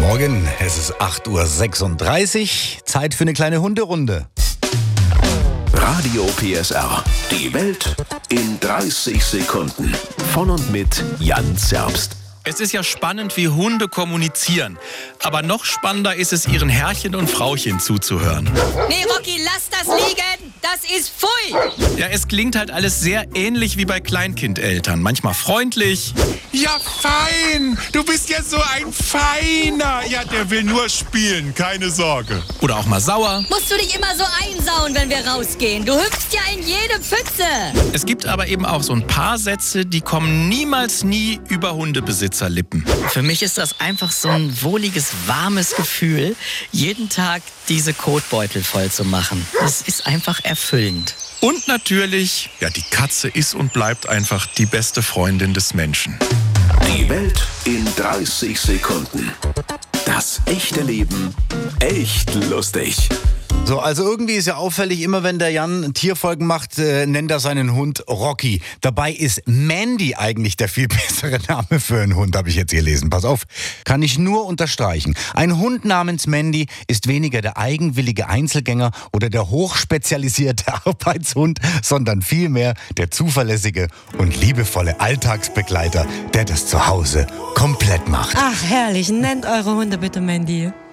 Morgen, es ist 8:36 Uhr, Zeit für eine kleine Hunderunde. Radio PSR, die Welt in 30 Sekunden. Von und mit Jan Zerbst. Es ist ja spannend, wie Hunde kommunizieren. Aber noch spannender ist es, ihren Herrchen und Frauchen zuzuhören. Nee, Rocky, lass das liegen! Das ist pfui! Ja, es klingt halt alles sehr ähnlich wie bei Kleinkindeltern. Manchmal freundlich. Ja, fein! Du bist ja so ein Feiner! Ja, der will nur spielen, keine Sorge. Oder auch mal sauer. Musst du dich immer so einsauen, wenn wir rausgehen? Du hüpfst ja in jede Pfütze! Es gibt aber eben auch so ein paar Sätze, die kommen niemals über Hundebesitzerlippen. Für mich ist das einfach so ein wohliges, warmes Gefühl, jeden Tag diese Kotbeutel voll zu machen. Das ist einfach erfüllend. Und natürlich, ja, die Katze ist und bleibt einfach die beste Freundin des Menschen. Die Welt in 30 Sekunden. Das echte Leben echt lustig. So, also irgendwie ist ja auffällig, immer wenn der Jan Tierfolgen macht, nennt er seinen Hund Rocky. Dabei ist Mandy eigentlich der viel bessere Name für einen Hund, habe ich jetzt gelesen. Pass auf, kann ich nur unterstreichen. Ein Hund namens Mandy ist weniger der eigenwillige Einzelgänger oder der hochspezialisierte Arbeitshund, sondern vielmehr der zuverlässige und liebevolle Alltagsbegleiter, der das Zuhause komplett macht. Ach, herrlich. Nennt eure Hunde bitte Mandy.